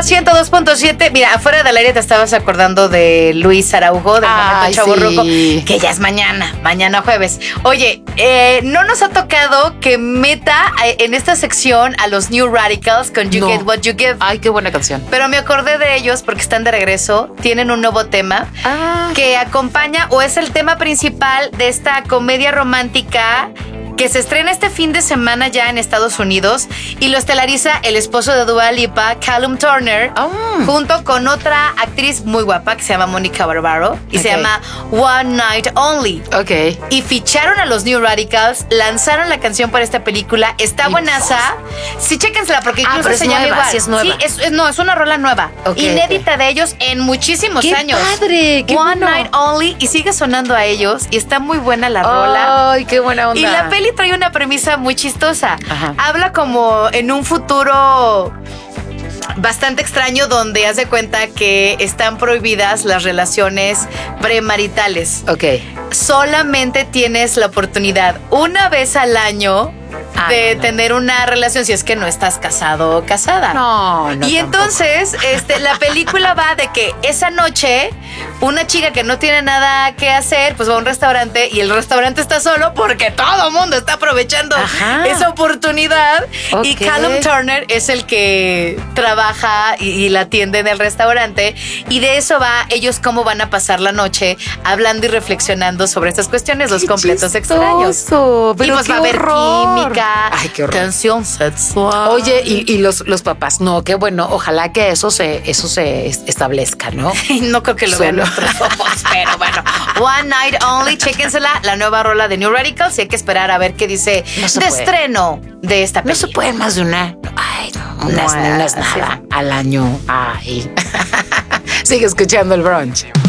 102.7. Mira, afuera del aire te estabas acordando de Luis Araujo, del momento chavorruco, sí. que ya es mañana jueves. Oye, no nos ha tocado que meta en esta sección a los New Radicals con You Get What You Give. Ay, qué buena canción. Pero me acordé de ellos porque están de regreso, tienen un nuevo tema que acompaña o es el tema principal de esta comedia romántica que se estrena este fin de semana ya en Estados Unidos y lo estelariza el esposo de Dua Lipa, Callum Turner, junto con otra actriz muy guapa que se llama Mónica Barbaro y se llama One Night Only. Ok. Y ficharon a los New Radicals, lanzaron la canción para esta película, está buenaza. Sí, chéquensela porque incluso pero se es llama nueva, igual. sí es nueva. Sí, es una rola nueva, inédita de ellos en muchísimos ¡Qué años. padre! ¡Qué One bueno! Night Only y sigue sonando a ellos y está muy buena la rola. Ay, qué buena onda. Y la peli trae una premisa muy chistosa. Ajá. Habla como en un futuro bastante extraño donde haz de cuenta que están prohibidas las relaciones premaritales. Ok. Solamente tienes la oportunidad una vez al año de tener una relación si es que no estás casado o casada. No, Y entonces, la película va de que esa noche una chica que no tiene nada que hacer, pues va a un restaurante y el restaurante está solo porque todo el mundo está aprovechando esa oportunidad. Ok. Y Callum Turner es el que trabaja y la atiende en el restaurante. Y de eso va ellos cómo van a pasar la noche hablando y reflexionando sobre estas cuestiones, los completos extraños. Pero Y pues va a haber química. Ay, qué horror. Tensión sexual. Oye, y los papás, no, qué bueno, ojalá que eso se establezca, ¿no? No creo que lo vean nuestros ojos, pero bueno. One Night Only, chéquensela, la nueva rola de New Radicals y hay que esperar a ver qué dice de estreno de esta No película. se pueden más de una. Ay, no, no es nada al año. Ay. Sigue escuchando el brunch.